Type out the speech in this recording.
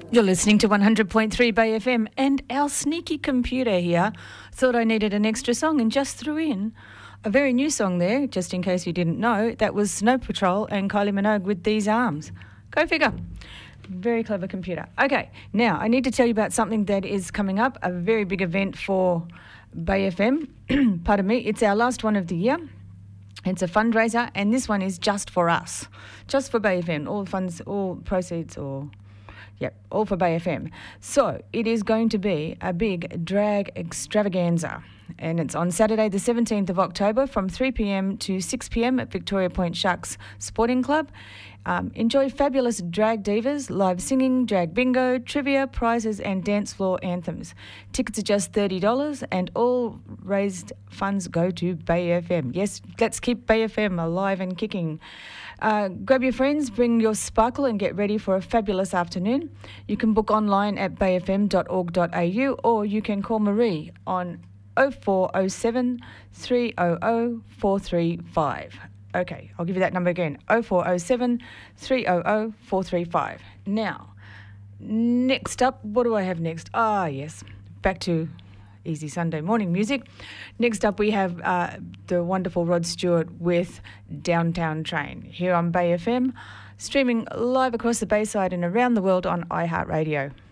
You're listening to 100.3 Bay FM, and our sneaky computer here thought I needed an extra song and just threw in a very new song there, just in case you didn't know. That was Snow Patrol and Kylie Minogue with These Arms. Go figure. Very clever computer. Okay, now I need to tell you about something that is coming up, a very big event for Bay FM. Pardon me, it's our last one of the year. It's a fundraiser, and this one is just for us, just for Bay FM. All funds, all proceeds, all for Bay FM. So it is going to be a big drag extravaganza, and it's on Saturday the 17th of October from 3 p.m. to 6 p.m. at Victoria Point Sharks Sporting Club. Enjoy fabulous drag divas, live singing, drag bingo, trivia, prizes and dance floor anthems. Tickets are just $30 and all raised funds go to Bay FM. Yes, let's keep Bay FM alive and kicking. Grab your friends, bring your sparkle and get ready for a fabulous afternoon. You can book online at bayfm.org.au or you can call Marie on 0407 300 435. Okay, I'll give you that number again, 0407 300 435. Now, next up, what do I have next? Yes, back to easy Sunday morning music. Next up, we have the wonderful Rod Stewart with Downtown Train here on Bay FM, streaming live across the Bayside and around the world on iHeartRadio.